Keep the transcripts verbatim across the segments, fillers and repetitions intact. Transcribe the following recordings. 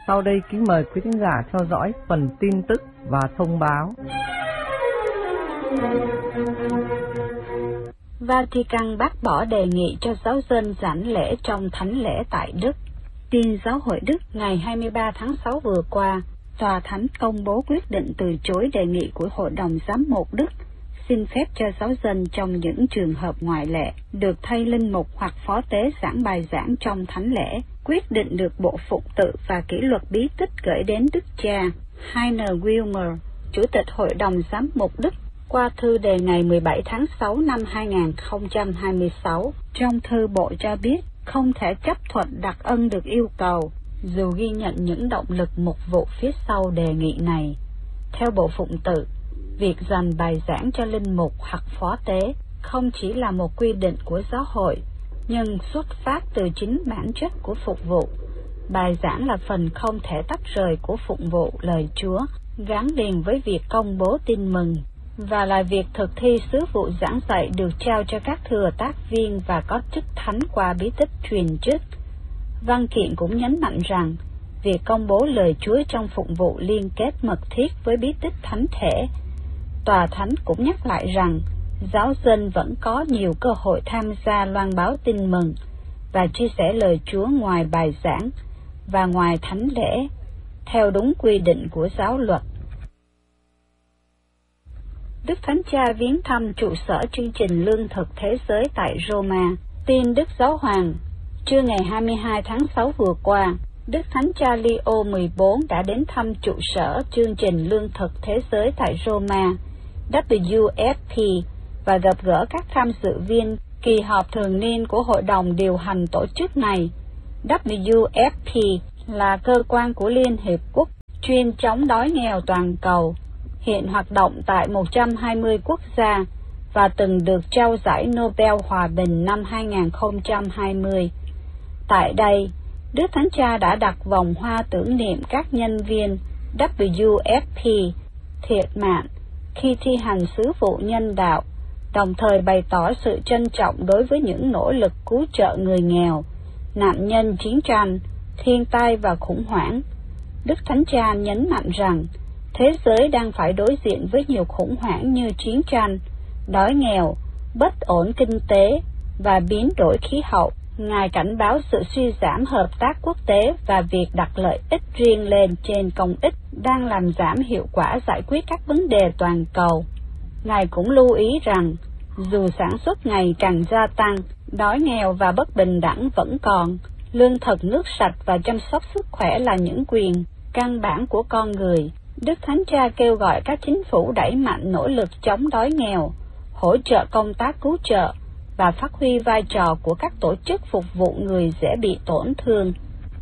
Sau đây kính mời quý thính giả theo dõi phần tin tức và thông báo. Vatican bác bỏ đề nghị cho giáo dân giảng lễ trong thánh lễ tại Đức. Tin Giáo hội Đức ngày hai mươi ba tháng sáu vừa qua, Tòa Thánh công bố quyết định từ chối đề nghị của Hội đồng Giám mục Đức xin phép cho giáo dân trong những trường hợp ngoại lệ được thay linh mục hoặc phó tế giảng bài giảng trong thánh lễ. Quyết định được Bộ Phụng tự và Kỷ luật bí tích gửi đến Đức cha Heiner Wilmer, Chủ tịch Hội đồng Giám mục Đức, qua thư đề ngày mười bảy tháng sáu năm hai nghìn không trăm hai mươi sáu. Trong thư Bộ cho biết không thể chấp thuận đặc ân được yêu cầu, dù ghi nhận những động lực mục vụ phía sau đề nghị này. Theo Bộ Phụng tự, việc dành bài giảng cho linh mục hoặc phó tế không chỉ là một quy định của giáo hội, nhưng xuất phát từ chính bản chất của phục vụ. Bài giảng là phần không thể tách rời của phụng vụ lời Chúa, gắn liền với việc công bố tin mừng, và là việc thực thi sứ vụ giảng dạy được trao cho các thừa tác viên và có chức thánh qua bí tích truyền chức. Văn kiện cũng nhấn mạnh rằng, việc công bố lời Chúa trong phụng vụ liên kết mật thiết với bí tích thánh thể. Tòa Thánh cũng nhắc lại rằng, giáo dân vẫn có nhiều cơ hội tham gia loan báo tin mừng và chia sẻ lời Chúa ngoài bài giảng và ngoài thánh lễ, theo đúng quy định của giáo luật. Đức Thánh Cha viếng thăm trụ sở chương trình lương thực thế giới tại Roma. Tin Đức Giáo Hoàng, trưa ngày hai mươi hai tháng sáu vừa qua, Đức Thánh Cha Leo mười bốn đã đến thăm trụ sở chương trình lương thực thế giới tại Roma, W F P, và gặp gỡ các tham dự viên kỳ họp thường niên của Hội đồng điều hành tổ chức này. W F P là cơ quan của Liên Hiệp Quốc chuyên chống đói nghèo toàn cầu, hiện hoạt động tại một trăm hai mươi quốc gia và từng được trao giải Nobel Hòa bình năm hai nghìn không trăm hai mươi. Tại đây, Đức Thánh Cha đã đặt vòng hoa tưởng niệm các nhân viên W F P thiệt mạng khi thi hành sứ vụ nhân đạo, đồng thời bày tỏ sự trân trọng đối với những nỗ lực cứu trợ người nghèo, nạn nhân chiến tranh, thiên tai và khủng hoảng. Đức Thánh Cha nhấn mạnh rằng, thế giới đang phải đối diện với nhiều khủng hoảng như chiến tranh, đói nghèo, bất ổn kinh tế và biến đổi khí hậu. Ngài cảnh báo sự suy giảm hợp tác quốc tế và việc đặt lợi ích riêng lên trên công ích đang làm giảm hiệu quả giải quyết các vấn đề toàn cầu. Ngài cũng lưu ý rằng, dù sản xuất ngày càng gia tăng, đói nghèo và bất bình đẳng vẫn còn, lương thực, nước sạch và chăm sóc sức khỏe là những quyền căn bản của con người. Đức Thánh Cha kêu gọi các chính phủ đẩy mạnh nỗ lực chống đói nghèo, hỗ trợ công tác cứu trợ và phát huy vai trò của các tổ chức phục vụ người dễ bị tổn thương.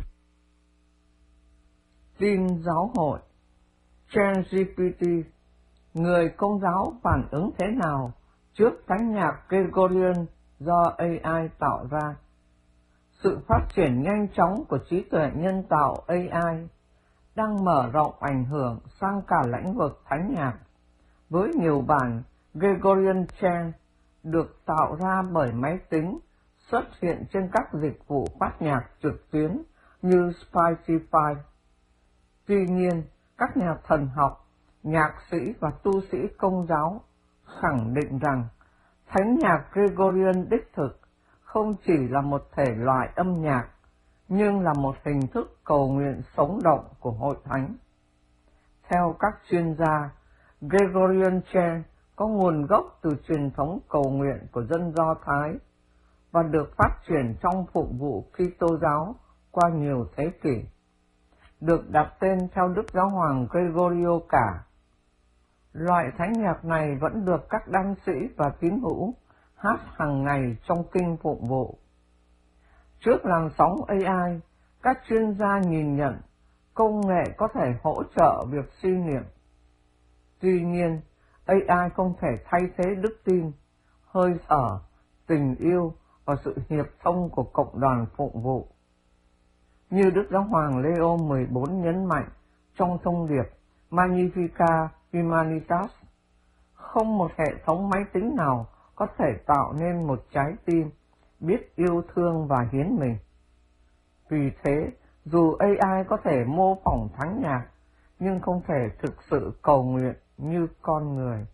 Tin Giáo hội. ChatGPT, người Công giáo phản ứng thế nào trước thánh nhạc Gregorian do A I tạo ra? Sự phát triển nhanh chóng của trí tuệ nhân tạo A I đang mở rộng ảnh hưởng sang cả lĩnh vực thánh nhạc, với nhiều bản Gregorian chant được tạo ra bởi máy tính xuất hiện trên các dịch vụ phát nhạc trực tuyến như Spotify. Tuy nhiên, các nhà thần học, nhạc sĩ và tu sĩ Công giáo khẳng định rằng thánh nhạc Gregorian đích thực không chỉ là một thể loại âm nhạc, nhưng là một hình thức cầu nguyện sống động của hội thánh. Theo các chuyên gia, Gregorian chant có nguồn gốc từ truyền thống cầu nguyện của dân Do Thái và được phát triển trong phụng vụ Kitô giáo qua nhiều thế kỷ. Được đặt tên theo Đức Giáo hoàng Gregorio cả. Loại thánh nhạc này vẫn được các đăng sĩ và tín hữu hát hàng ngày trong kinh phụng vụ. Trước làn sóng A I, các chuyên gia nhìn nhận công nghệ có thể hỗ trợ việc suy niệm. Tuy nhiên, A I không thể thay thế đức tin, hơi thở, tình yêu và sự hiệp thông của cộng đoàn phụng vụ. Như Đức Giáo hoàng Leo mười bốn nhấn mạnh trong thông điệp Magnificat Humanitas, không một hệ thống máy tính nào có thể tạo nên một trái tim biết yêu thương và hiến mình. Vì thế, dù a i có thể mô phỏng thánh nhạc, nhưng không thể thực sự cầu nguyện như con người.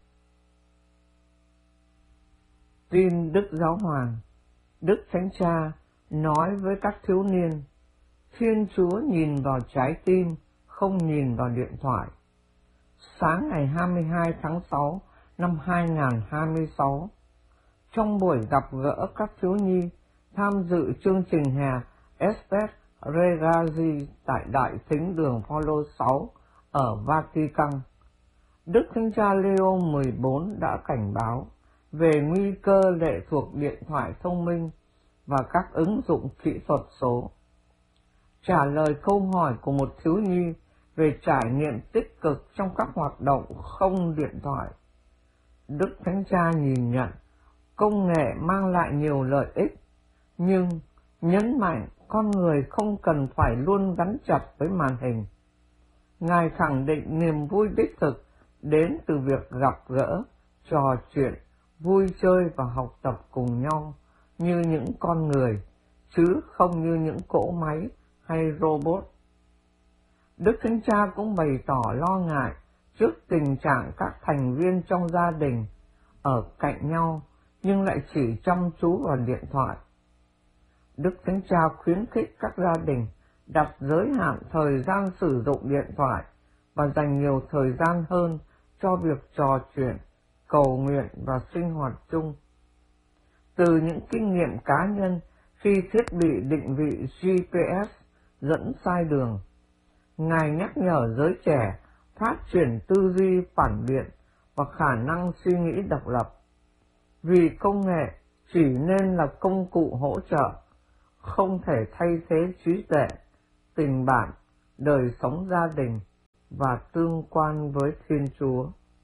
Tin Đức Giáo Hoàng, Đức Thánh Cha nói với các thiếu niên, Thiên Chúa nhìn vào trái tim, không nhìn vào điện thoại. Sáng ngày hai mươi hai tháng sáu năm hai nghìn không trăm hai mươi sáu, trong buổi gặp gỡ các thiếu nhi tham dự chương trình hè Estes Regazzi tại Đại Thính đường Phaolô sáu ở Vatican, Đức Thánh Cha Leo mười bốn đã cảnh báo về nguy cơ lệ thuộc điện thoại thông minh và các ứng dụng kỹ thuật số. Trả lời câu hỏi của một thiếu nhi về trải nghiệm tích cực trong các hoạt động không điện thoại, Đức Thánh Cha nhìn nhận công nghệ mang lại nhiều lợi ích, nhưng nhấn mạnh con người không cần phải luôn gắn chặt với màn hình. Ngài khẳng định niềm vui đích thực đến từ việc gặp gỡ, trò chuyện, vui chơi và học tập cùng nhau như những con người, chứ không như những cỗ máy hay robot. Đức Thánh Cha cũng bày tỏ lo ngại trước tình trạng các thành viên trong gia đình ở cạnh nhau nhưng lại chỉ chăm chú vào điện thoại. Đức Thánh Cha khuyến khích các gia đình đặt giới hạn thời gian sử dụng điện thoại và dành nhiều thời gian hơn cho việc trò chuyện, cầu nguyện và sinh hoạt chung. Từ những kinh nghiệm cá nhân khi thiết bị định vị giê pê ét dẫn sai đường, Ngài nhắc nhở giới trẻ phát triển tư duy phản biện và khả năng suy nghĩ độc lập, vì công nghệ chỉ nên là công cụ hỗ trợ, không thể thay thế trí tuệ, tình bạn, đời sống gia đình và tương quan với Thiên Chúa.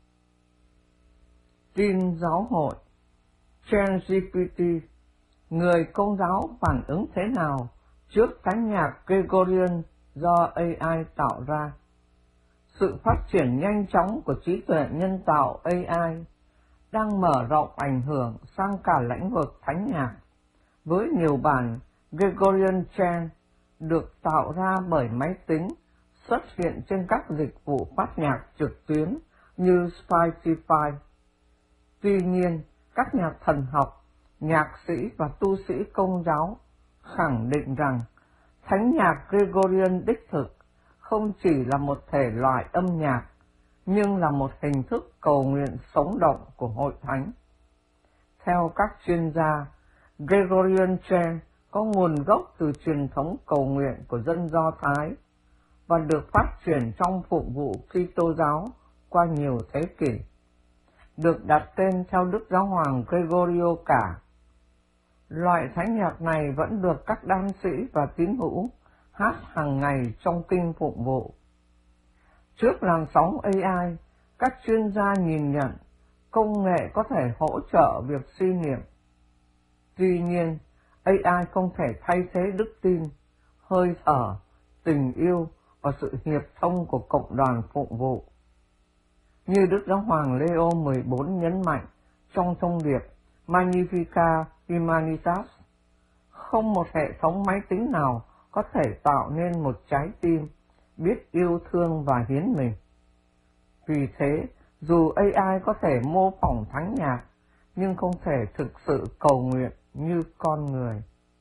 Tin giáo hội, ChatGPT, người Công giáo phản ứng thế nào trước thánh nhạc Gregorian do a i tạo ra? Sự phát triển nhanh chóng của trí tuệ nhân tạo a i đang mở rộng ảnh hưởng sang cả lĩnh vực thánh nhạc, với nhiều bản Gregorian chant được tạo ra bởi máy tính xuất hiện trên các dịch vụ phát nhạc trực tuyến như Spotify. Tuy nhiên, các nhà thần học, nhạc sĩ và tu sĩ Công giáo khẳng định rằng thánh nhạc Gregorian đích thực không chỉ là một thể loại âm nhạc, nhưng là một hình thức cầu nguyện sống động của hội thánh. Theo các chuyên gia, Gregorian chant có nguồn gốc từ truyền thống cầu nguyện của dân Do Thái và được phát triển trong phụng vụ Kitô giáo qua nhiều thế kỷ. Được đặt tên theo Đức Giáo hoàng Gregorio cả. Loại thánh nhạc này vẫn được các đan sĩ và tín hữu hát hàng ngày trong kinh phụng vụ. Trước làn sóng a i, các chuyên gia nhìn nhận công nghệ có thể hỗ trợ việc suy niệm. Tuy nhiên, a i không thể thay thế đức tin, hơi thở, tình yêu và sự hiệp thông của cộng đoàn phụng vụ. Như Đức Giáo hoàng Leo mười bốn nhấn mạnh trong thông điệp Magnificat Humanitas, không một hệ thống máy tính nào có thể tạo nên một trái tim biết yêu thương và hiến mình. Vì thế, dù a i có thể mô phỏng thánh nhạc, nhưng không thể thực sự cầu nguyện như con người.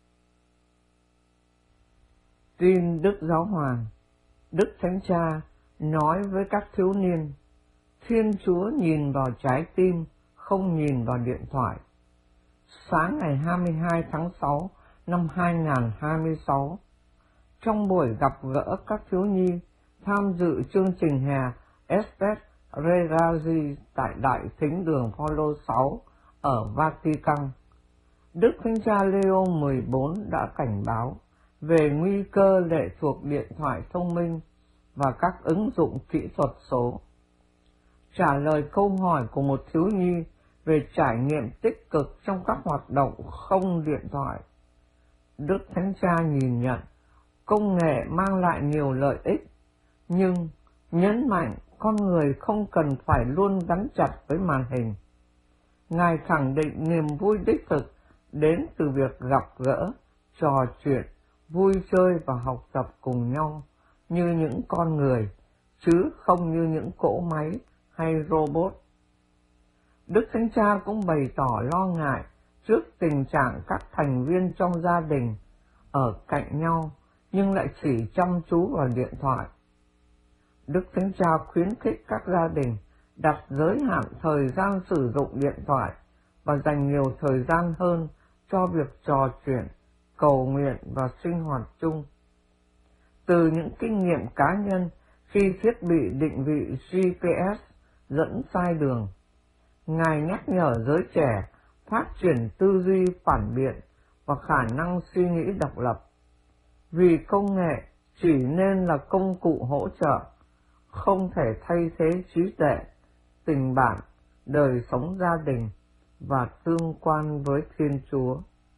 Tin Đức Giáo Hoàng, Đức Thánh Cha nói với các thiếu niên, Thiên Chúa nhìn vào trái tim, không nhìn vào điện thoại. Sáng ngày hai mươi hai tháng sáu năm hai nghìn không trăm hai mươi sáu, trong buổi gặp gỡ các thiếu nhi tham dự chương trình hè Estes Regazzi tại Đại Thính đường Phaolô sáu ở Vatican, Đức Thánh Cha Leo mười bốn đã cảnh báo về nguy cơ lệ thuộc điện thoại thông minh và các ứng dụng kỹ thuật số. Trả lời câu hỏi của một thiếu nhi về trải nghiệm tích cực trong các hoạt động không điện thoại, Đức Thánh Cha nhìn nhận công nghệ mang lại nhiều lợi ích, nhưng nhấn mạnh con người không cần phải luôn gắn chặt với màn hình. Ngài khẳng định niềm vui đích thực đến từ việc gặp gỡ, trò chuyện, vui chơi và học tập cùng nhau như những con người, chứ không như những cỗ máy hay robot. Đức Thánh Cha cũng bày tỏ lo ngại trước tình trạng các thành viên trong gia đình ở cạnh nhau nhưng lại chỉ chăm chú vào điện thoại. Đức Thánh Cha khuyến khích các gia đình đặt giới hạn thời gian sử dụng điện thoại và dành nhiều thời gian hơn cho việc trò chuyện, cầu nguyện và sinh hoạt chung. Từ những kinh nghiệm cá nhân khi thiết bị định vị G P S dẫn sai đường, Ngài nhắc nhở giới trẻ phát triển tư duy phản biện và khả năng suy nghĩ độc lập, vì công nghệ chỉ nên là công cụ hỗ trợ, không thể thay thế trí tuệ, tình bạn, đời sống gia đình và tương quan với Thiên Chúa.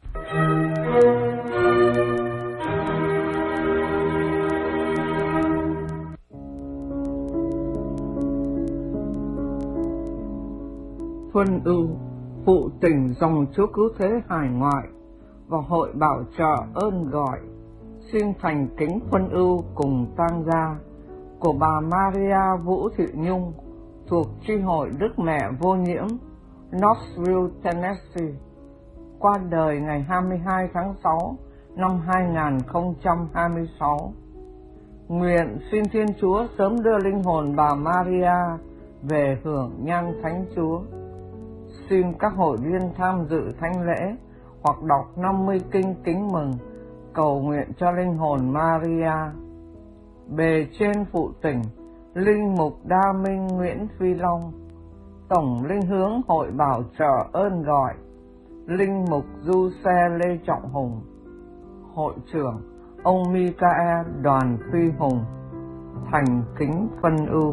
Huân ưu, phụ tình dòng Chúa Cứu Thế hải ngoại và Hội Bảo trợ ơn gọi xin thành kính huân ưu cùng tang gia của bà Maria Vũ Thị Nhung thuộc chi hội Đức Mẹ Vô Nhiễm, Knoxville, Tennessee, qua đời ngày hai mươi hai tháng sáu năm hai nghìn không trăm hai mươi sáu. Nguyện xin Thiên Chúa sớm đưa linh hồn bà Maria về hưởng nhan Thánh Chúa. Xin các hội viên tham dự thánh lễ hoặc đọc năm mươi kinh kính mừng, cầu nguyện cho linh hồn Maria. Bề trên phụ tỉnh, Linh Mục Đa Minh Nguyễn Phi Long, Tổng Linh Hướng Hội Bảo trợ ơn gọi, Linh Mục Du Xe Lê Trọng Hùng, Hội trưởng ông Michael Đoàn Phi Hùng, thành kính phân ưu.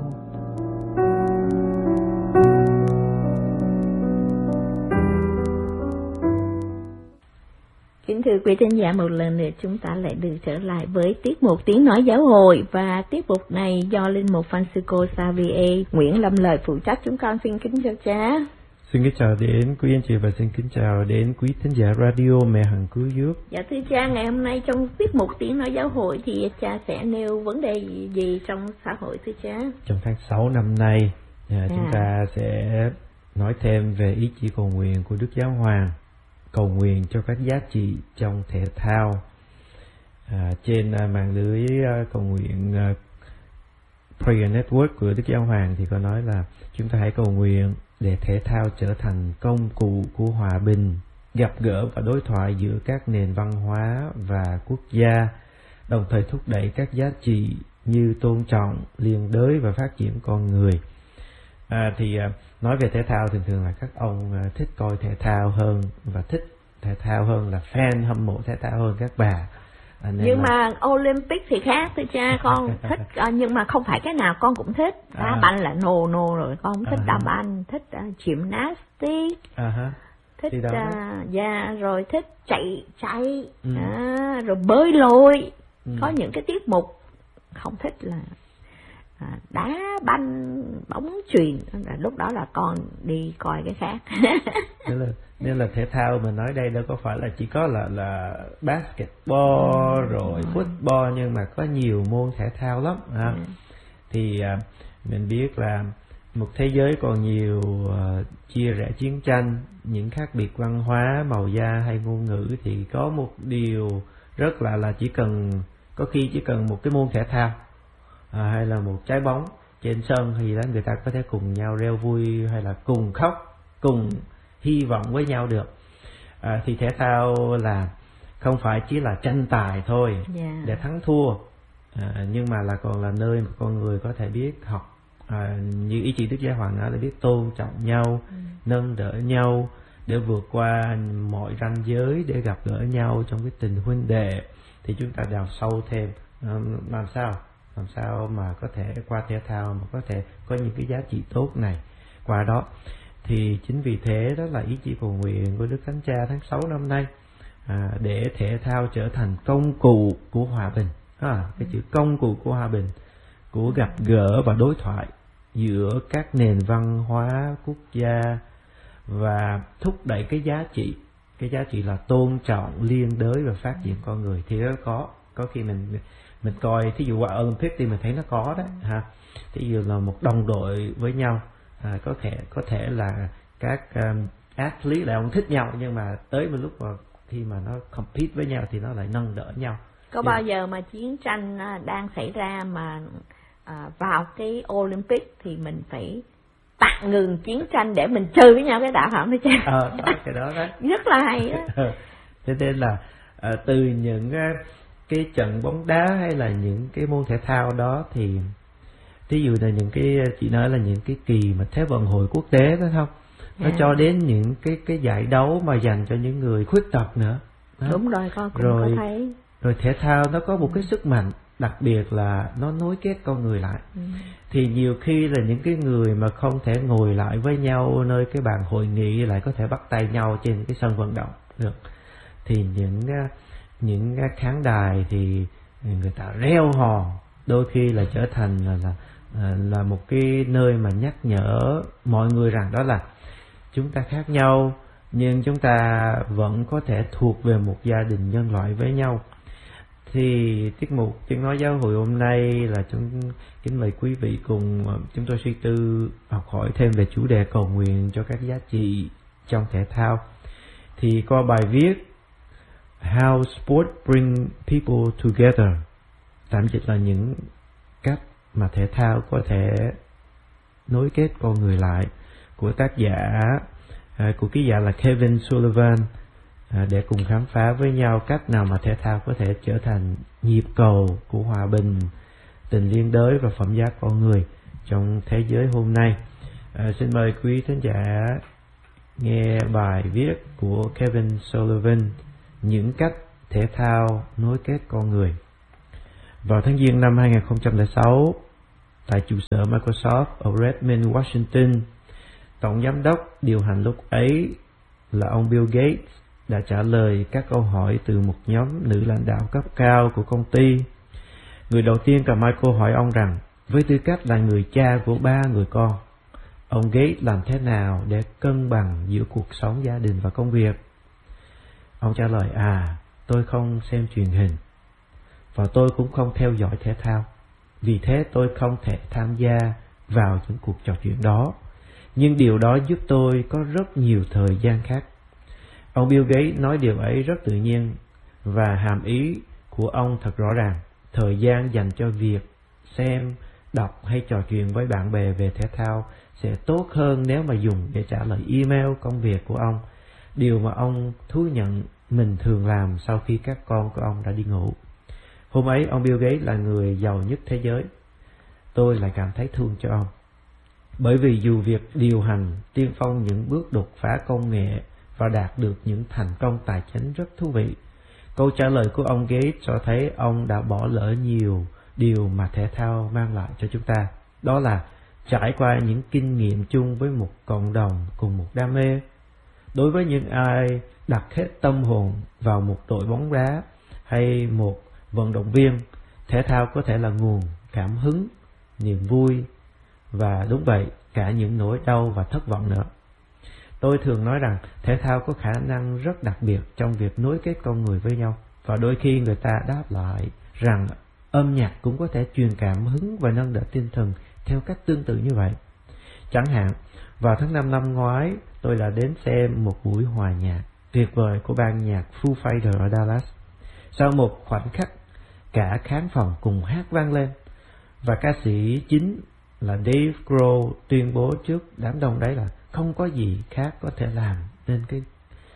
Kính thưa quý thính giả, một lần nữa chúng ta lại được trở lại với tiết mục Tiếng Nói Giáo hội, và tiết mục này do Linh Mục Francisco Xavier Nguyễn Lâm Lời phụ trách. Chúng con xin kính chào cha. Xin kính chào đến quý anh chị và xin kính chào đến quý thính giả radio Mẹ Hằng Cứu Giúp. Dạ thưa cha, ngày hôm nay trong tiết mục Tiếng Nói Giáo hội thì cha sẽ nêu vấn đề gì trong xã hội thưa cha? Trong tháng sáu năm nay, à, chúng à. ta sẽ nói thêm về ý chỉ cầu nguyện của Đức Giáo Hoàng, cầu nguyện cho các giá trị trong thể thao. À, trên à, mạng lưới à, cầu nguyện à, Prayer Network của Đức Giáo Hoàng thì có nói là chúng ta hãy cầu nguyện để thể thao trở thành công cụ của hòa bình, gặp gỡ và đối thoại giữa các nền văn hóa và quốc gia, đồng thời thúc đẩy các giá trị như tôn trọng, liên đới và phát triển con người. À, thì à, nói về thể thao thường thường là các ông à, thích coi thể thao hơn và thích thể thao hơn là fan hâm mộ thể thao hơn các bà. À, nhưng là... mà Olympic thì khác thôi cha, con thích à, nhưng mà không phải cái nào con cũng thích. Đá à. banh là nô nô rồi, con thích à. đá banh, thích uh, gymnastics, à. thích uh, yeah, rồi thích chạy chạy, ừ. à, rồi bơi lội, ừ. có những cái tiết mục không thích là à, đá banh, bóng chuyền, lúc đó là con đi coi cái khác. nên, là, nên là thể thao mình nói đây đâu có phải là chỉ có là là basketball ừ. rồi football, nhưng mà có nhiều môn thể thao lắm. À. Ừ. Thì à, mình biết là một thế giới còn nhiều uh, chia rẽ chiến tranh, những khác biệt văn hóa, màu da hay ngôn ngữ, thì có một điều rất là là chỉ cần có khi chỉ cần một cái môn thể thao à, hay là một trái bóng trên sân hay gì đó, người ta có thể cùng nhau reo vui hay là cùng khóc, cùng hy vọng với nhau được. À, thì thể thao là không phải chỉ là tranh tài thôi, yeah. để thắng thua, à, nhưng mà là còn là nơi mà con người có thể biết học, à, như ý chỉ Đức Giáo Hoàng nói là biết tôn trọng nhau, ừ. nâng đỡ nhau để vượt qua mọi ranh giới, để gặp gỡ nhau trong cái tình huynh đệ. Thì chúng ta đào sâu thêm làm sao làm sao mà có thể qua thể thao mà có thể có những cái giá trị tốt này qua đó. Thì chính vì thế đó là ý chỉ cầu nguyện của Đức Thánh Cha tháng sáu năm nay, à, để thể thao trở thành công cụ của hòa bình, à, cái chữ công cụ của hòa bình, của gặp gỡ và đối thoại giữa các nền văn hóa quốc gia, và thúc đẩy cái giá trị cái giá trị là tôn trọng, liên đới và phát triển con người thì nó có. Có khi mình mình coi thí dụ qua Olympic thì mình thấy nó có đó ha. Thí dụ là một đồng đội với nhau, à, có thể có thể là các um, athlete là không thích nhau, nhưng mà tới một lúc mà khi mà nó compete với nhau thì nó lại nâng đỡ nhau. Có bao yeah. giờ mà chiến tranh đang xảy ra mà à, vào cái Olympic thì mình phải tạm ngừng chiến tranh để mình chơi với nhau cái đạo hả? Chứ ờ đó, cái đó đó rất là hay đó. Thế nên là à, từ những cái trận bóng đá hay là những cái môn thể thao đó thì ví dụ là những cái chị nói là những cái kỳ mà Thế vận hội quốc tế đó không, nó yeah. cho đến những cái cái giải đấu mà dành cho những người khuyết tật nữa đó. Đúng rồi, con cũng rồi, có thấy. Rồi thể thao nó có một cái sức mạnh đặc biệt là nó nối kết con người lại. ừ. Thì nhiều khi là những cái người mà không thể ngồi lại với nhau nơi cái bàn hội nghị lại có thể bắt tay nhau trên cái sân vận động được, thì những những khán đài thì người ta reo hò, đôi khi là trở thành là là là một cái nơi mà nhắc nhở mọi người rằng đó là chúng ta khác nhau nhưng chúng ta vẫn có thể thuộc về một gia đình nhân loại với nhau. Thì tiết mục Tiếng Nói Giáo hội hôm nay là chúng kính mời quý vị cùng chúng tôi suy tư học hỏi thêm về chủ đề cầu nguyện cho các giá trị trong thể thao. Thì có bài viết How Sport Bring People Together, tạm dịch là những cách mà thể thao có thể nối kết con người lại, của tác giả của ký giả là Kevin Sullivan, để cùng khám phá với nhau cách nào mà thể thao có thể trở thành nhịp cầu của hòa bình, tình liên đới và phẩm giá con người trong thế giới hôm nay. À, xin mời quý thính giả nghe bài viết của Kevin Sullivan, những cách thể thao nối kết con người. Vào tháng Giêng năm hai không không sáu, tại trụ sở Microsoft ở Redmond, Washington, tổng giám đốc điều hành lúc ấy là ông Bill Gates đã trả lời các câu hỏi từ một nhóm nữ lãnh đạo cấp cao của công ty. Người đầu tiên cầm micro hỏi ông rằng, với tư cách là người cha của ba người con, ông Gates làm thế nào để cân bằng giữa cuộc sống gia đình và công việc? Ông trả lời, à, tôi không xem truyền hình, và tôi cũng không theo dõi thể thao. Vì thế tôi không thể tham gia vào những cuộc trò chuyện đó. Nhưng điều đó giúp tôi có rất nhiều thời gian khác. Ông Bill Gates nói điều ấy rất tự nhiên, và hàm ý của ông thật rõ ràng. Thời gian dành cho việc xem, đọc hay trò chuyện với bạn bè về thể thao sẽ tốt hơn nếu mà dùng để trả lời email công việc của ông, điều mà ông thú nhận mình thường làm sau khi các con của ông đã đi ngủ. Hôm ấy ông Bill Gates là người giàu nhất thế giới. Tôi lại cảm thấy thương cho ông. Bởi vì dù việc điều hành tiên phong những bước đột phá công nghệ và đạt được những thành công tài chính rất thú vị, câu trả lời của ông Gates cho thấy ông đã bỏ lỡ nhiều điều mà thể thao mang lại cho chúng ta. Đó là trải qua những kinh nghiệm chung với một cộng đồng cùng một đam mê. Đối với những ai đặt hết tâm hồn vào một đội bóng đá hay một vận động viên, thể thao có thể là nguồn cảm hứng, niềm vui và đúng vậy, cả những nỗi đau và thất vọng nữa. Tôi thường nói rằng thể thao có khả năng rất đặc biệt trong việc nối kết con người với nhau, và đôi khi người ta đáp lại rằng âm nhạc cũng có thể truyền cảm hứng và nâng đỡ tinh thần theo cách tương tự như vậy. Chẳng hạn, vào tháng năm năm ngoái, tôi đã đến xem một buổi hòa nhạc tuyệt vời của ban nhạc Foo Fighters ở Dallas. Sau một khoảnh khắc, cả khán phòng cùng hát vang lên, và ca sĩ chính là Dave Grohl tuyên bố trước đám đông đấy là không có gì khác có thể làm nên cái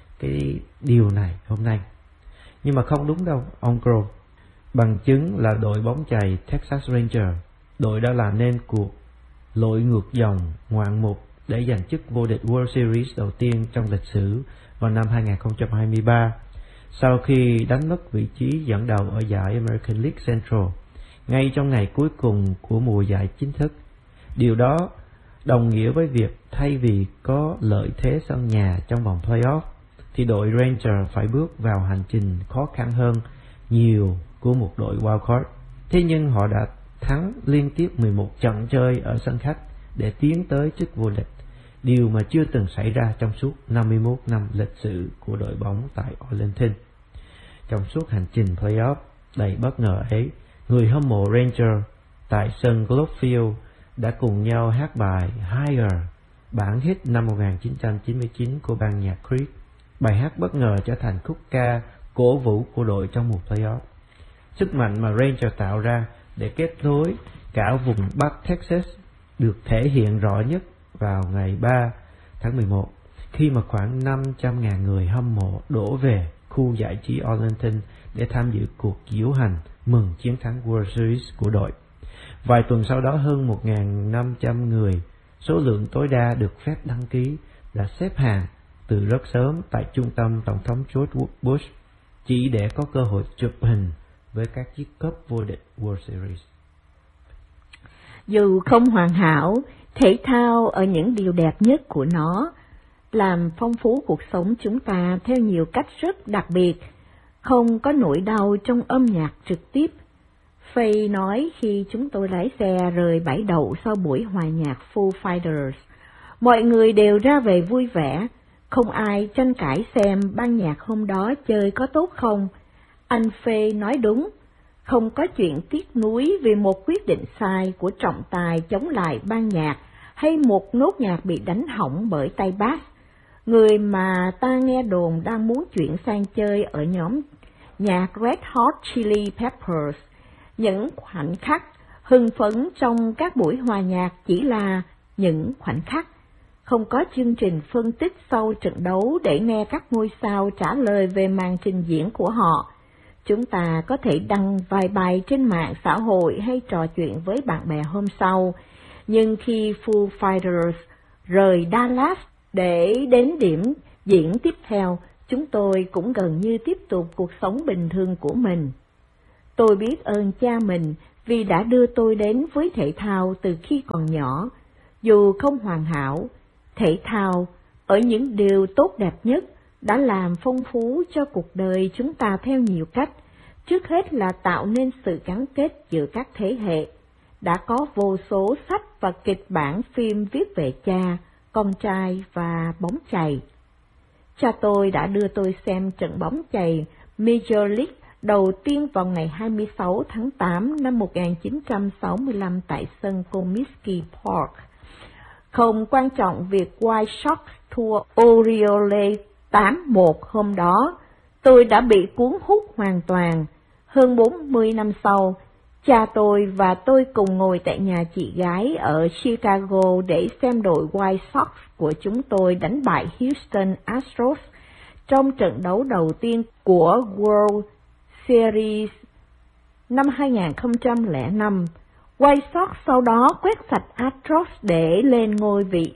cái điều này hôm nay. Nhưng mà không đúng đâu, ông Grohl. Bằng chứng là đội bóng chày Texas Rangers, đội đã làm nên cuộc lội ngược dòng ngoạn mục để giành chức vô địch World Series đầu tiên trong lịch sử vào năm hai không hai ba, sau khi đánh mất vị trí dẫn đầu ở giải American League Central ngay trong ngày cuối cùng của mùa giải chính thức. Điều đó đồng nghĩa với việc thay vì có lợi thế sân nhà trong vòng playoff, thì đội Rangers phải bước vào hành trình khó khăn hơn nhiều của một đội wildcard. Thế nhưng họ đã thắng liên tiếp mười một trận chơi ở sân khách để tiến tới chức vô địch. điều mà chưa từng xảy ra trong suốt năm mươi mốt năm lịch sử của đội bóng tại Arlington. Trong suốt hành trình playoff đầy bất ngờ ấy, người hâm mộ Ranger tại sân Globe Field đã cùng nhau hát bài Higher, bản hit năm một nghìn chín trăm chín mươi chín của ban nhạc Creed. Bài hát bất ngờ trở thành khúc ca cổ vũ của đội trong mùa playoff. Sức mạnh mà Ranger tạo ra để kết nối cả vùng Bắc Texas được thể hiện rõ nhất vào ngày ba tháng mười một, khi mà khoảng năm trăm nghìn người hâm mộ đổ về khu giải trí Arlington để tham dự cuộc diễu hành mừng chiến thắng World Series của đội. Vài tuần sau đó, hơn một nghìn năm trăm người, số lượng tối đa được phép đăng ký, đã xếp hàng từ rất sớm tại trung tâm Tổng thống George Bush chỉ để có cơ hội chụp hình với các chiếc cúp vô địch World Series. Dù không hoàn hảo, thể thao ở những điều đẹp nhất của nó làm phong phú cuộc sống chúng ta theo nhiều cách rất đặc biệt, không có nỗi đau trong âm nhạc trực tiếp. Faye nói khi chúng tôi lái xe rời bãi đậu sau buổi hòa nhạc Foo Fighters, mọi người đều ra về vui vẻ, không ai tranh cãi xem ban nhạc hôm đó chơi có tốt không. Anh Faye nói đúng, không có chuyện tiếc nuối vì một quyết định sai của trọng tài chống lại ban nhạc hay một nốt nhạc bị đánh hỏng bởi tay bass. Người mà ta nghe đồn đang muốn chuyển sang chơi ở nhóm nhạc Red Hot Chili Peppers. Những khoảnh khắc hưng phấn trong các buổi hòa nhạc chỉ là những khoảnh khắc, không có chương trình phân tích sau trận đấu để nghe các ngôi sao trả lời về màn trình diễn của họ. Chúng ta có thể đăng vài bài trên mạng xã hội hay trò chuyện với bạn bè hôm sau, nhưng khi Foo Fighters rời Dallas để đến điểm diễn tiếp theo, chúng tôi cũng gần như tiếp tục cuộc sống bình thường của mình. Tôi biết ơn cha mình vì đã đưa tôi đến với thể thao từ khi còn nhỏ. Dù không hoàn hảo, thể thao ở những điều tốt đẹp nhất đã làm phong phú cho cuộc đời chúng ta theo nhiều cách. Trước hết là tạo nên sự gắn kết giữa các thế hệ. Đã có vô số sách và kịch bản phim viết về cha, con trai và bóng chày. Cha tôi đã đưa tôi xem trận bóng chày Major League đầu tiên vào ngày hai mươi sáu tháng tám năm một nghìn chín trăm sáu mươi lăm tại sân Comiskey Park. Không quan trọng việc White Sox thua Orioles tám một hôm đó, tôi đã bị cuốn hút hoàn toàn. Hơn bốn mươi năm sau, cha tôi và tôi cùng ngồi tại nhà chị gái ở Chicago để xem đội White Sox của chúng tôi đánh bại Houston Astros trong trận đấu đầu tiên của World Series năm hai nghìn không trăm lẻ năm. White Sox sau đó quét sạch Astros để lên ngôi vị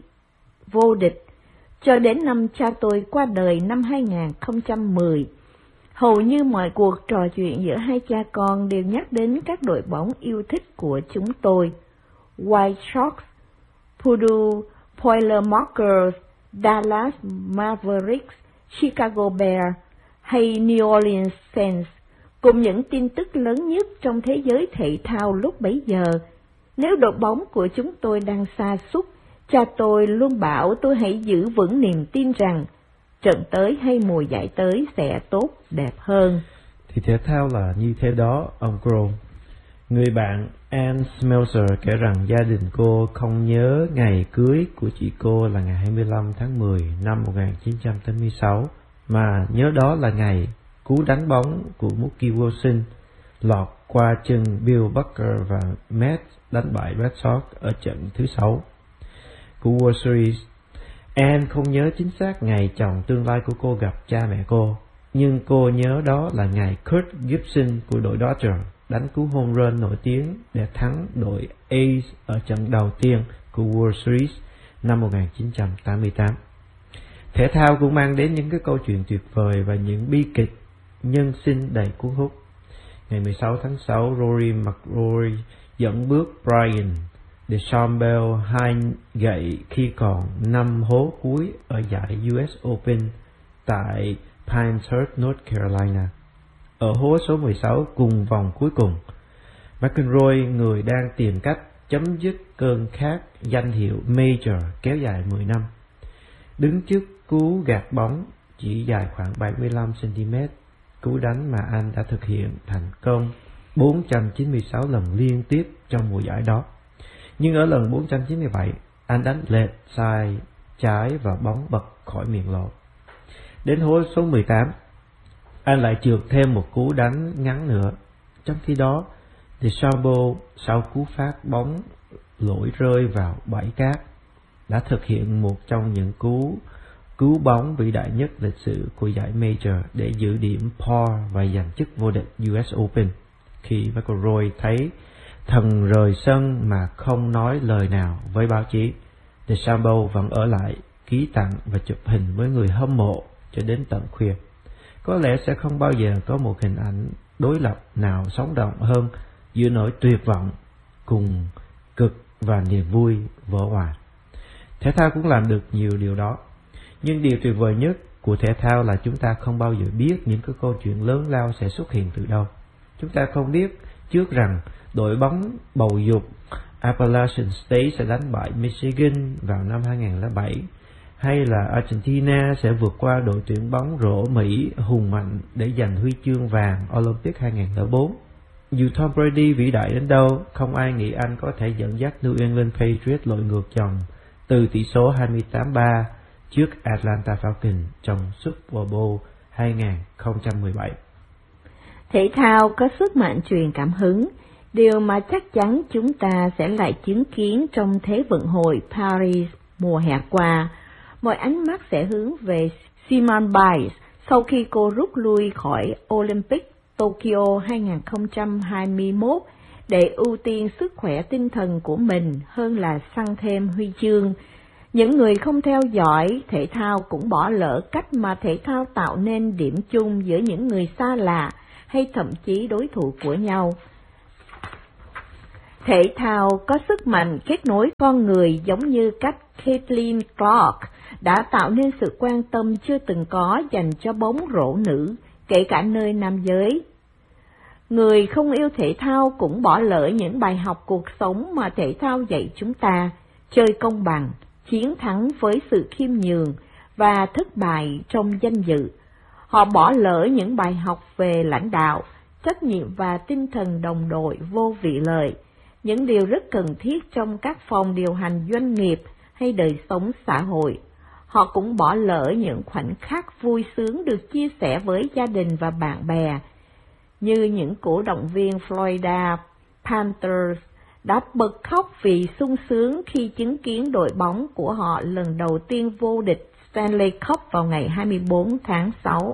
vô địch, cho đến năm cha tôi qua đời năm hai nghìn không trăm mười. Hầu như mọi cuộc trò chuyện giữa hai cha con đều nhắc đến các đội bóng yêu thích của chúng tôi: White Sox, Purdue Boilermakers, Dallas Mavericks, Chicago Bears hay New Orleans Saints, cùng những tin tức lớn nhất trong thế giới thể thao lúc bấy giờ. Nếu đội bóng của chúng tôi đang sa sút, cha tôi luôn bảo tôi hãy giữ vững niềm tin rằng trận tới hay mùa giải tới sẽ tốt đẹp hơn. Thì thể thao là như thế đó, ông Crow. Người bạn Ann Smelser kể rằng gia đình cô không nhớ ngày cưới của chị cô là ngày hai mươi lăm tháng mười năm một nghìn chín trăm tám mươi sáu, mà nhớ đó là ngày cú đánh bóng của Mookie Wilson lọt qua chân Bill Buckner và Mets đánh bại Red Sox ở trận thứ sáu của World Series. Ann không nhớ chính xác ngày chồng tương lai của cô gặp cha mẹ cô, nhưng cô nhớ đó là ngày Kurt Gibson của đội Dodgers đánh cú home run nổi tiếng để thắng đội A's ở trận đầu tiên của World Series năm một nghìn chín trăm tám mươi tám. Thể thao cũng mang đến những cái câu chuyện tuyệt vời và những bi kịch nhân sinh đầy cuốn hút. Ngày mười sáu tháng sáu, Rory McIlroy dẫn bước Brian DeChambeau hai gậy khi còn năm hố cuối ở giải u ét Open tại Pinehurst, North Carolina. Ở hố số mười sáu cùng vòng cuối cùng, McIlroy, người đang tìm cách chấm dứt cơn khát danh hiệu Major kéo dài mười năm. Đứng trước cú gạt bóng chỉ dài khoảng bảy mươi lăm xăng-ti-mét, cú đánh mà anh đã thực hiện thành công bốn trăm chín mươi sáu lần liên tiếp trong mùa giải đó. Nhưng ở lần bốn trăm chín mươi bảy, anh đánh lệch sai trái và bóng bật khỏi miệng lỗ. Đến hole số mười tám, anh lại trượt thêm một cú đánh ngắn nữa. Trong khi đó, DeChambeau sau cú phát bóng lỗi rơi vào bãi cát đã thực hiện một trong những cú cứu bóng vĩ đại nhất lịch sử của giải Major để giữ điểm par và giành chức vô địch u ét Open. Khi McIlroy thấy thần rời sân mà không nói lời nào với báo chí, DeChambeau vẫn ở lại ký tặng và chụp hình với người hâm mộ cho đến tận khuya. Có lẽ sẽ không bao giờ có một hình ảnh đối lập nào sống động hơn giữa nỗi tuyệt vọng cùng cực và niềm vui vỡ hòa. Thể thao cũng làm được nhiều điều đó, nhưng điều tuyệt vời nhất của thể thao là chúng ta không bao giờ biết những cái câu chuyện lớn lao sẽ xuất hiện từ đâu. Chúng ta không biết trước rằng đội bóng bầu dục Appalachian State sẽ đánh bại Michigan vào năm hai không không bảy, hay là Argentina sẽ vượt qua đội tuyển bóng rổ Mỹ hùng mạnh để giành huy chương vàng Olympic hai không không bốn. Dù Tom Brady vĩ đại đến đâu, không ai nghĩ anh có thể dẫn dắt New England Patriots lội ngược dòng từ tỷ số hai mươi tám ba trước Atlanta Falcons trong Super Bowl hai không một bảy. Thể thao có sức mạnh truyền cảm hứng, điều mà chắc chắn chúng ta sẽ lại chứng kiến trong Thế vận hội Paris mùa hè qua. Mọi ánh mắt sẽ hướng về Simone Biles sau khi cô rút lui khỏi Olympic Tokyo hai không hai mốt để ưu tiên sức khỏe tinh thần của mình hơn là săn thêm huy chương. Những người không theo dõi thể thao cũng bỏ lỡ cách mà thể thao tạo nên điểm chung giữa những người xa lạ hay thậm chí đối thủ của nhau. Thể thao có sức mạnh kết nối con người giống như cách Caitlin Clark đã tạo nên sự quan tâm chưa từng có dành cho bóng rổ nữ, kể cả nơi nam giới. Người không yêu thể thao cũng bỏ lỡ những bài học cuộc sống mà thể thao dạy chúng ta: chơi công bằng, chiến thắng với sự khiêm nhường và thất bại trong danh dự. Họ bỏ lỡ những bài học về lãnh đạo, trách nhiệm và tinh thần đồng đội vô vị lợi, những điều rất cần thiết trong các phòng điều hành doanh nghiệp hay đời sống xã hội. Họ cũng bỏ lỡ những khoảnh khắc vui sướng được chia sẻ với gia đình và bạn bè, như những cổ động viên Florida Panthers đã bật khóc vì sung sướng khi chứng kiến đội bóng của họ lần đầu tiên vô địch Stanley Cup vào ngày hai mươi bốn tháng sáu.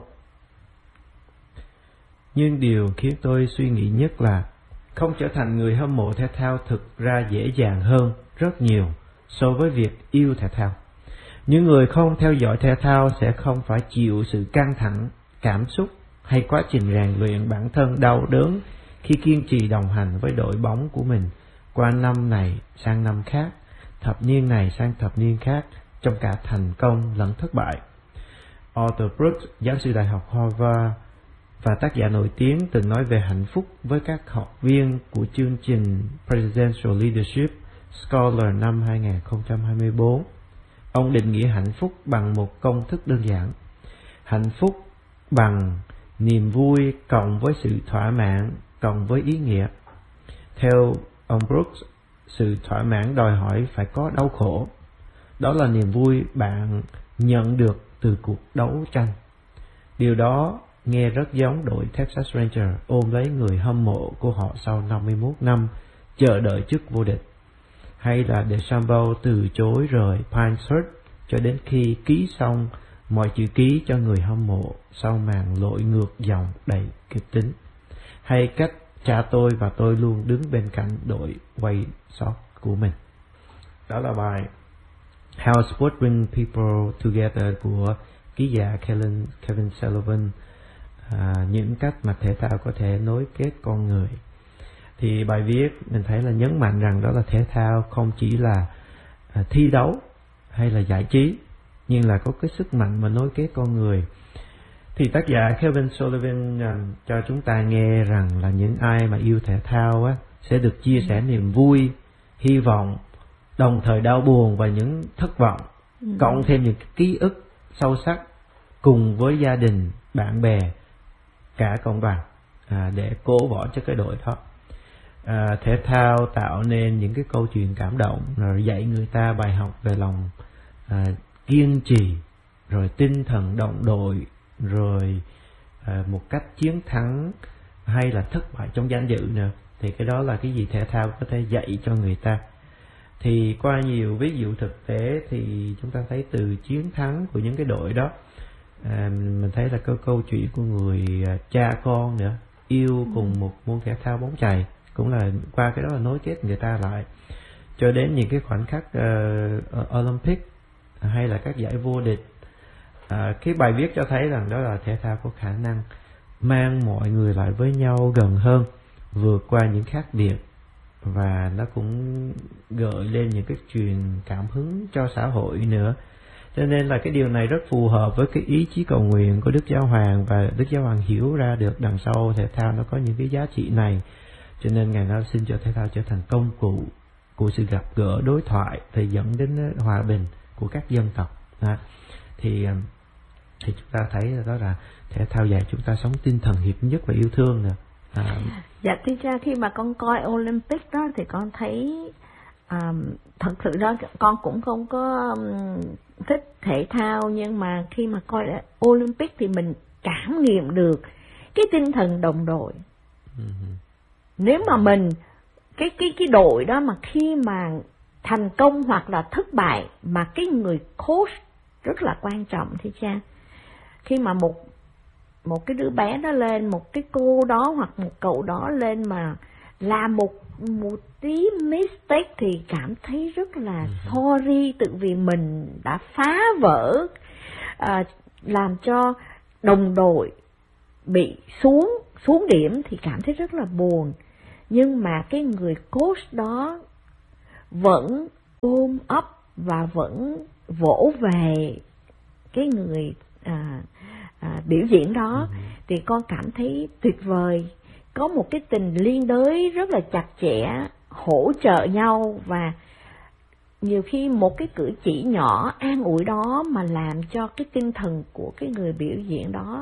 Nhưng điều khiến tôi suy nghĩ nhất là không trở thành người hâm mộ thể thao thực ra dễ dàng hơn rất nhiều so với việc yêu thể thao. Những người không theo dõi thể thao sẽ không phải chịu sự căng thẳng, cảm xúc hay quá trình rèn luyện bản thân đau đớn khi kiên trì đồng hành với đội bóng của mình qua năm này sang năm khác, thập niên này sang thập niên khác, trong cả thành công lẫn thất bại. Arthur Brooks, giáo sư Đại học Harvard và tác giả nổi tiếng, từng nói về hạnh phúc với các học viên của chương trình Presidential Leadership Scholar năm hai không hai tư. Ông định nghĩa hạnh phúc bằng một công thức đơn giản: hạnh phúc bằng niềm vui cộng với sự thỏa mãn cộng với ý nghĩa. Theo ông Brooks, sự thỏa mãn đòi hỏi phải có đau khổ. Đó là niềm vui bạn nhận được từ cuộc đấu tranh. Điều đó nghe rất giống đội Texas Rangers ôm lấy người hâm mộ của họ sau năm mươi mốt năm chờ đợi chức vô địch, hay là DeChambeau từ chối rời Pinehurst cho đến khi ký xong mọi chữ ký cho người hâm mộ sau màn lội ngược dòng đầy kịch tính, hay cách cha tôi và tôi luôn đứng bên cạnh đội White Sox của mình. Đó là bài How Sport Bring People Together của ký giả Kevin, Kevin Sullivan, à, những cách mà thể thao có thể nối kết con người. Thì bài viết mình thấy là nhấn mạnh rằng đó là thể thao không chỉ là à, thi đấu hay là giải trí, nhưng là có cái sức mạnh mà nối kết con người. Thì tác giả Kevin Sullivan à, cho chúng ta nghe rằng là những ai mà yêu thể thao á, sẽ được chia sẻ niềm vui hy vọng, đồng thời đau buồn và những thất vọng, ừ. cộng thêm những ký ức sâu sắc cùng với gia đình, bạn bè, cả cộng đoàn à, để cố võ cho cái đội đó. À, thể thao tạo nên những cái câu chuyện cảm động, rồi dạy người ta bài học về lòng à, kiên trì, rồi tinh thần đồng đội, rồi à, một cách chiến thắng hay là thất bại trong danh dự nữa. Thì cái đó là cái gì thể thao có thể dạy cho người ta. Thì qua nhiều ví dụ thực tế thì chúng ta thấy từ chiến thắng của những cái đội đó, à, mình thấy là câu câu chuyện của người cha con nữa yêu cùng một môn thể thao bóng chày, cũng là qua cái đó là nối kết người ta lại, cho đến những cái khoảnh khắc uh, Olympic hay là các giải vô địch. À, cái bài viết cho thấy rằng đó là thể thao có khả năng mang mọi người lại với nhau gần hơn, vượt qua những khác biệt, và nó cũng gợi lên những cái truyền cảm hứng cho xã hội nữa. Cho nên là cái điều này rất phù hợp với cái ý chí cầu nguyện của Đức Giáo Hoàng, và Đức Giáo Hoàng hiểu ra được đằng sau thể thao nó có những cái giá trị này. Cho nên Ngài nói xin cho thể thao trở thành công cụ của sự gặp gỡ, đối thoại thì dẫn đến hòa bình của các dân tộc. À, thì thì chúng ta thấy đó là thể thao dạy chúng ta sống tinh thần hiệp nhất và yêu thương nữa. À, dạ thưa cha, khi mà con coi Olympic đó thì con thấy um, thật sự đó con cũng không có um, thích thể thao, nhưng mà khi mà coi Olympic thì mình cảm nghiệm được cái tinh thần đồng đội. Uh-huh. Nếu mà mình cái cái cái đội đó mà khi mà thành công hoặc là thất bại, mà cái người coach rất là quan trọng thưa cha. Khi mà một một cái đứa bé đó lên, một cái cô đó hoặc một cậu đó lên mà làm một một tí mistake thì cảm thấy rất là sorry, tự vì mình đã phá vỡ, à, làm cho đồng đội bị xuống xuống điểm thì cảm thấy rất là buồn. Nhưng mà cái người coach đó vẫn ôm ấp và vẫn vỗ về cái người à, à, biểu diễn đó, ừ. thì con cảm thấy tuyệt vời. Có một cái tình liên đới rất là chặt chẽ, hỗ trợ nhau, và nhiều khi một cái cử chỉ nhỏ an ủi đó mà làm cho cái tinh thần của cái người biểu diễn đó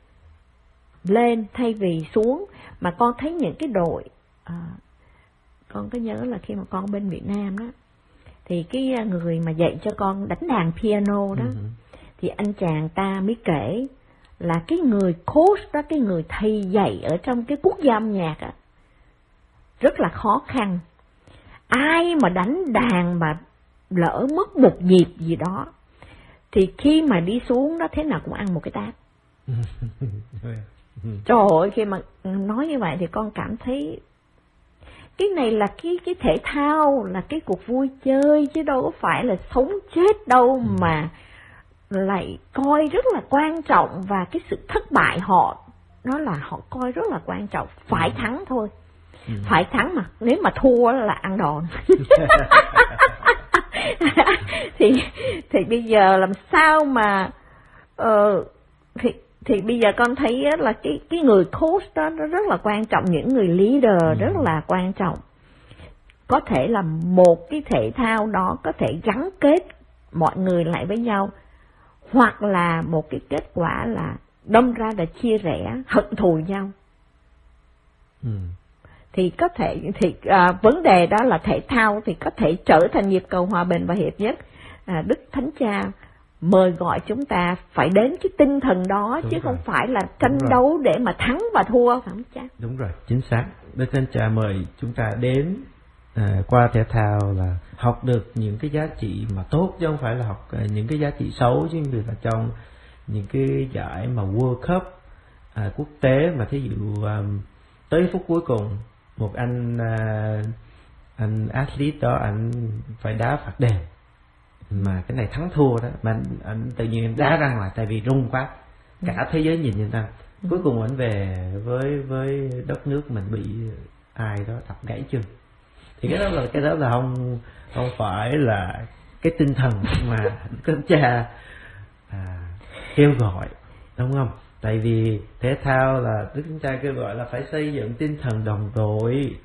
lên thay vì xuống. Mà con thấy những cái đội, à, con có nhớ là khi mà con bên Việt Nam đó, thì cái người mà dạy cho con đánh đàn piano đó, ừ. thì anh chàng ta mới kể là cái người coach đó, cái người thầy dạy ở trong cái quốc gia âm nhạc á, rất là khó khăn. Ai mà đánh đàn mà lỡ mất một nhịp gì đó thì khi mà đi xuống đó thế nào cũng ăn một cái tát. Trời ơi, khi mà nói như vậy thì con cảm thấy cái này là cái cái thể thao, là cái cuộc vui chơi chứ đâu có phải là sống chết đâu, mà lại coi rất là quan trọng. Và cái sự thất bại họ, nó là họ coi rất là quan trọng. Phải thắng thôi, ừ. phải thắng, mà nếu mà thua là ăn đòn. thì thì bây giờ làm sao mà uh, thì thì bây giờ con thấy là cái cái người coach đó nó rất là quan trọng, những người leader ừ. rất là quan trọng. Có thể là một cái thể thao đó có thể gắn kết mọi người lại với nhau, hoặc là một cái kết quả là đâm ra là chia rẽ, hận thù nhau. Ừ. Thì có thể thì à, vấn đề đó là thể thao thì có thể trở thành nhịp cầu hòa bình và hiệp nhất. À, Đức Thánh Cha mời gọi chúng ta phải đến cái tinh thần đó. Đúng chứ rồi. Không phải là tranh đấu để mà thắng và thua, phải không cha? Đúng rồi, chính xác. Đức Thánh Cha mời chúng ta đến à, qua thể thao là học được những cái giá trị mà tốt, chứ không phải là học à, những cái giá trị xấu. Chứ vì là trong những cái giải mà World Cup à, quốc tế mà thí dụ à, tới phút cuối cùng một anh à, anh athlete đó anh phải đá phạt đền, mà cái này thắng thua đó, mà anh, anh tự nhiên đá ra ngoài tại vì rung quá, cả thế giới nhìn như ta. Cuối cùng anh về với với đất nước mình bị ai đó đập gãy chân. Thì cái đó là cái đó là không không phải là cái tinh thần mà Đức Cha à, kêu gọi, đúng không? Tại vì thể thao là Đức Cha kêu gọi là phải xây dựng tinh thần đồng đội,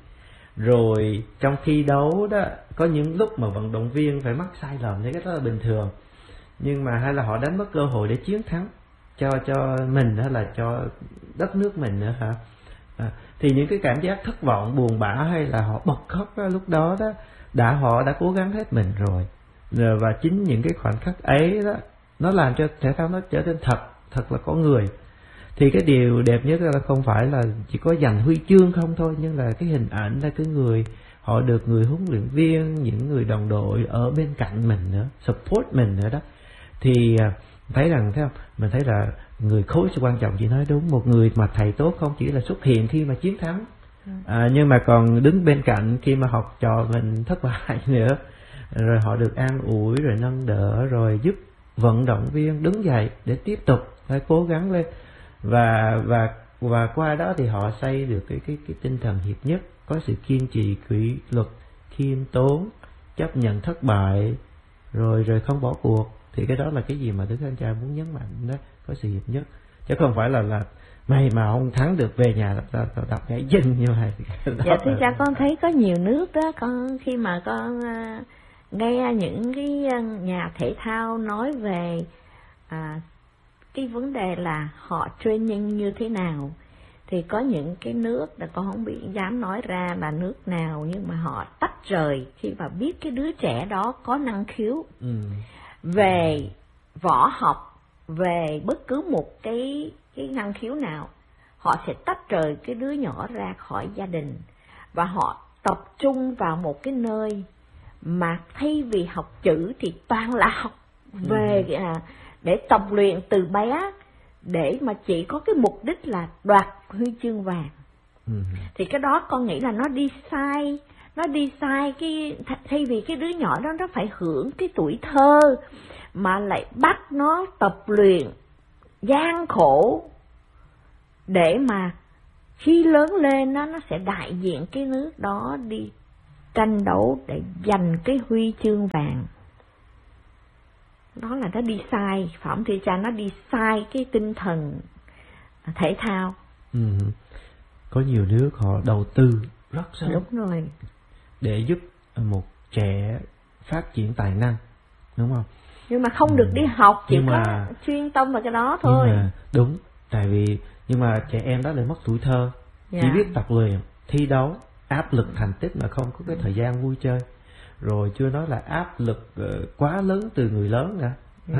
Rồi trong thi đấu đó có những lúc mà vận động viên phải mắc sai lầm thì cái đó là bình thường, nhưng mà hay là họ đánh mất cơ hội để chiến thắng cho cho mình hay là cho đất nước mình nữa hả? À, thì những cái cảm giác thất vọng, buồn bã hay là họ bật khóc đó, lúc đó đó đã họ đã cố gắng hết mình rồi. Rồi và chính những cái khoảnh khắc ấy đó nó làm cho thể thao nó trở nên thật thật là có người. Thì cái điều đẹp nhất là không phải là chỉ có giành huy chương không thôi, nhưng là cái hình ảnh là cái người họ được người huấn luyện viên, những người đồng đội ở bên cạnh mình nữa, support mình nữa đó. Thì thấy rằng thấy không, mình thấy là người coach quan trọng, chị nói đúng, một người mà thầy tốt không chỉ là xuất hiện khi mà chiến thắng, à, nhưng mà còn đứng bên cạnh khi mà học trò mình thất bại nữa, rồi họ được an ủi rồi nâng đỡ rồi giúp vận động viên đứng dậy để tiếp tục phải cố gắng lên, và và và qua đó thì họ xây được cái cái cái tinh thần hiệp nhất, có sự kiên trì, kỷ luật, khiêm tốn, chấp nhận thất bại, rồi rồi không bỏ cuộc. Thì cái đó là cái gì mà Đức Thánh Cha muốn nhấn mạnh đó, có sự hiệp nhất, chứ không phải là là mày mà không thắng được về nhà tập tập nhảy dinh như vậy. Dạ thưa cha, con thấy có nhiều nước đó, con khi mà con uh, nghe những cái nhà thể thao nói về à, cái vấn đề là họ training như thế nào, thì có những cái nước là con không bị dám nói ra là nước nào, nhưng mà họ tách rời khi mà biết cái đứa trẻ đó có năng khiếu ừ. về võ học, về bất cứ một cái cái năng khiếu nào, họ sẽ tách rời cái đứa nhỏ ra khỏi gia đình và họ tập trung vào một cái nơi mà thay vì học chữ thì toàn là học về ừ. à, để tập luyện từ bé, để mà chỉ có cái mục đích là đoạt huy chương vàng. Ừ. Thì cái đó con nghĩ là nó đi sai, nó đi sai cái thay vì cái đứa nhỏ đó nó phải hưởng cái tuổi thơ mà lại bắt nó tập luyện gian khổ để mà khi lớn lên nó nó sẽ đại diện cái nước đó đi tranh đấu để giành cái huy chương vàng. Đó là nó đi sai, phải không thưa cha? Nó đi sai cái tinh thần thể thao. Ừ. Có nhiều nước họ đầu tư rất sớm. Đúng rồi. Để giúp một trẻ phát triển tài năng, đúng không? Nhưng mà không ừ. được đi học, chỉ nhưng có mà, chuyên tâm vào cái đó thôi. Nhưng mà, đúng, tại vì nhưng mà trẻ em đó lại mất tuổi thơ, yeah. chỉ biết tập luyện, thi đấu, áp lực thành tích mà không có cái thời gian vui chơi. Rồi chưa nói là áp lực uh, quá lớn từ người lớn nữa,